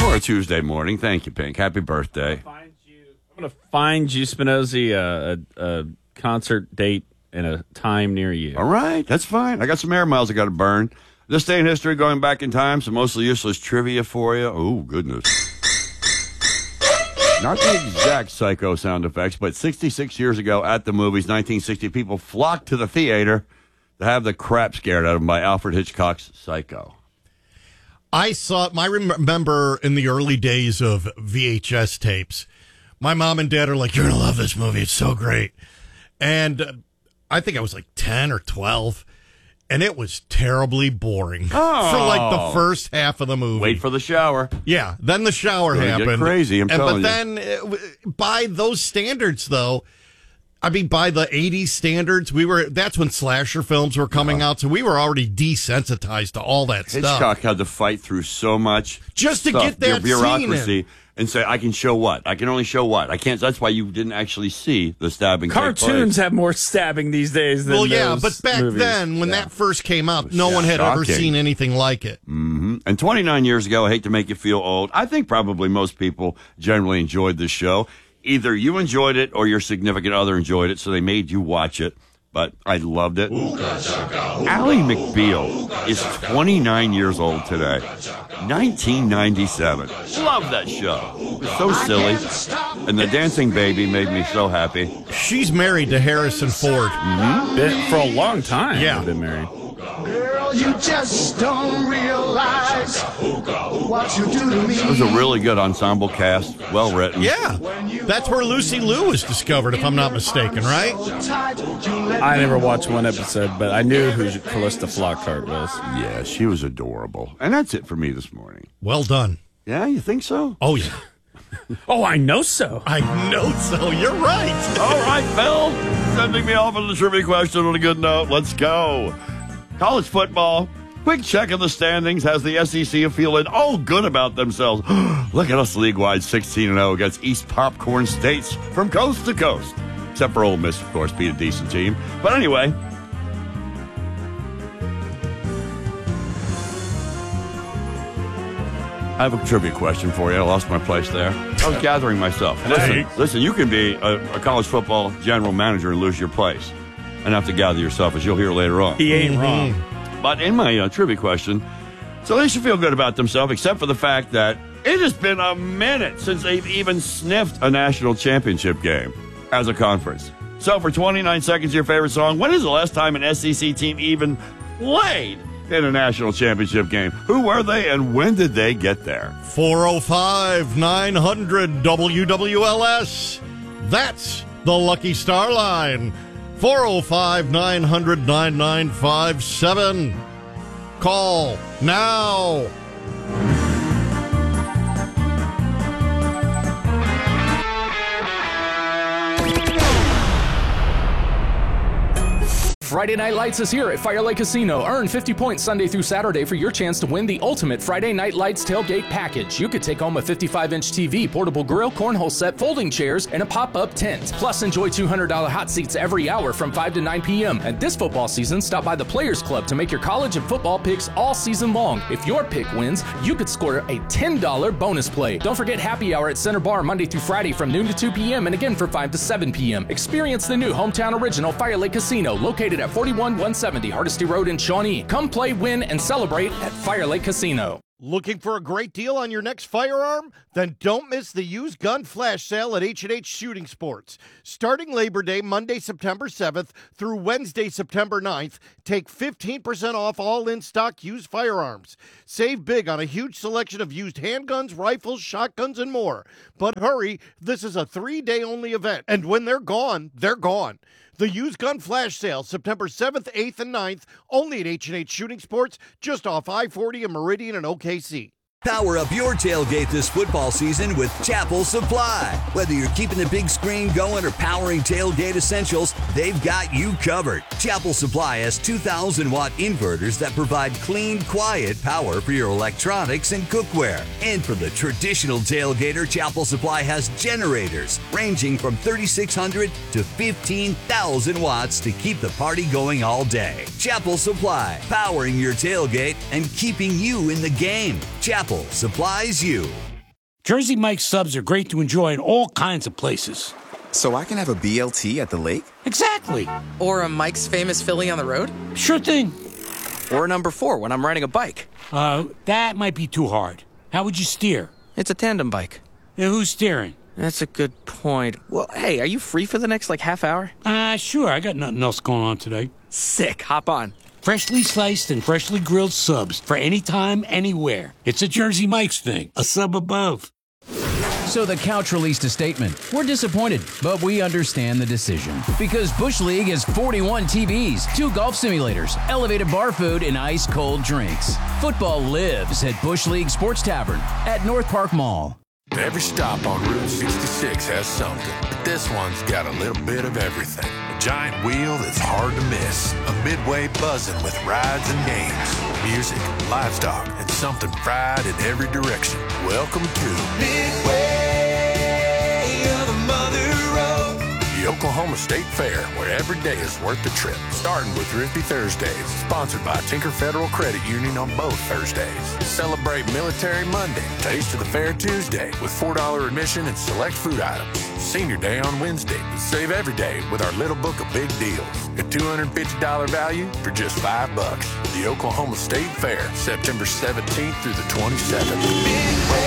for a Tuesday morning. Thank you, Pink. Happy birthday. I'm going to find you, Spinozzi, a concert date and a time near you. All right, that's fine. I got some air miles I got to burn. This day in history, going back in time, some mostly useless trivia for you. Oh, goodness. Not the exact Psycho sound effects, but 66 years ago at the movies, 1960, people flocked to the theater to have the crap scared out of them by Alfred Hitchcock's Psycho. I remember in the early days of VHS tapes, my mom and dad are like, "You're going to love this movie. It's so great." And I think I was like 10 or 12. And it was terribly boring for like the first half of the movie. Wait for the shower. Yeah, then the shower happened. Get crazy, I'm telling you. But then, by those standards, though, I mean, by the 80s standards, that's when slasher films were coming out, so we were already desensitized to all that stuff. Hitchcock had to fight through so much just to get that bureaucracy scene in. And say, I can show what? I can only show what? I can't. That's why you didn't actually see the stabbing. Cartoons have more stabbing these days than but back movies. Then, when that first came out, no one had ever seen anything like it. Mm-hmm. And 29 years ago, I hate to make you feel old, I think probably most people generally enjoyed this show. Either you enjoyed it or your significant other enjoyed it, so they made you watch it. But I loved it. Ally McBeal is 29 years old today. 1997. Love that show. It was so silly. And the dancing baby made me so happy. She's married to Harrison Ford. For a long time. Yeah. They've been married. Girl, you just don't realize what you do to me. It was a really good ensemble cast. Well written. Yeah. That's where Lucy Liu was discovered, if I'm not mistaken, right? I never watched one episode, but I knew who Callista Flockhart was. Yeah, she was adorable. And that's it for me this morning. Well done. Yeah, you think so? Oh, yeah. Oh, I know so. I know so. You're right. All right, Phil. Sending me off on the trivia question on a good note. Let's go. College football. Quick check of the standings has the SEC feeling all good about themselves. Look at us league-wide 16-0 against East Popcorn States from coast to coast. Except for Ole Miss, of course, being a decent team. But anyway, I have a trivia question for you. I lost my place there. I was gathering myself. Listen, you can be a college football general manager and lose your place and have to gather yourself, as you'll hear later on. He ain't wrong. But in my trivia question, so they should feel good about themselves, except for the fact that it has been a minute since they've even sniffed a national championship game as a conference. So for 29 seconds, your favorite song, when is the last time an SEC team even played in a national championship game? Who were they and when did they get there? 405-900 WWLS. That's the Lucky Star line. 405-900-9957. Call now. Friday Night Lights is here at Firelight Casino. Earn 50 points Sunday through Saturday for your chance to win the ultimate Friday Night Lights tailgate package. You could take home a 55-inch TV, portable grill, cornhole set, folding chairs, and a pop-up tent. Plus, enjoy $200 hot seats every hour from 5 to 9 p.m. And this football season, stop by the Players Club to make your college and football picks all season long. If your pick wins, you could score a $10 bonus play. Don't forget happy hour at Center Bar Monday through Friday from noon to 2 p.m. and again from 5 to 7 p.m. Experience the new hometown original Firelight Casino, located at 41170 Hardesty Road in Shawnee. Come play, win, and celebrate at Firelight Casino. Looking for a great deal on your next firearm? Then don't miss the used gun flash sale at H&H Shooting Sports. Starting Labor Day, Monday, September 7th through Wednesday, September 9th, take 15% off all in-stock used firearms. Save big on a huge selection of used handguns, rifles, shotguns, and more. But hurry, this is a 3-day only event, and when they're gone, they're gone. The used gun flash sale, September 7th, 8th, and 9th, only at H&H Shooting Sports, just off I-40 in Meridian and OKC. Power up your tailgate this football season with Chapel Supply. Whether you're keeping the big screen going or powering tailgate essentials, they've got you covered. Chapel Supply has 2,000-watt inverters that provide clean, quiet power for your electronics and cookware. And for the traditional tailgater, Chapel Supply has generators ranging from 3,600 to 15,000 watts to keep the party going all day. Chapel Supply, powering your tailgate and keeping you in the game. Chapel supplies you. Jersey Mike's subs are great to enjoy in all kinds of places. So I can have a BLT at the lake? Exactly. Or a Mike's Famous Philly on the road? Sure thing. Or a number 4 when I'm riding a bike? That might be too hard. How would you steer? It's a tandem bike. Who's steering? That's a good point. Well, hey, are you free for the next, half hour? Sure. I got nothing else going on today. Sick. Hop on. Freshly sliced and freshly grilled subs for any time, anywhere. It's a Jersey Mike's thing. A sub above. So the Couch released a statement. We're disappointed, but we understand the decision. Because Busch League has 41 TVs, 2 golf simulators, elevated bar food, and ice-cold drinks. Football lives at Busch League Sports Tavern at North Park Mall. Every stop on Route 66 has something, but this one's got a little bit of everything. A giant wheel that's hard to miss. A midway buzzing with rides and games, music, livestock, and something fried in every direction. Welcome to Midway of the Mother Road. The Oklahoma State Fair, where every day is worth the trip. Starting with Thrifty Thursdays, sponsored by Tinker Federal Credit Union on both Thursdays. Celebrate Military Monday, Taste of the Fair Tuesday, with $4 admission and select food items. Senior Day on Wednesday. Save every day with our little book of big deals. A $250 value for just $5. The Oklahoma State Fair, September 17th through the 27th. Midway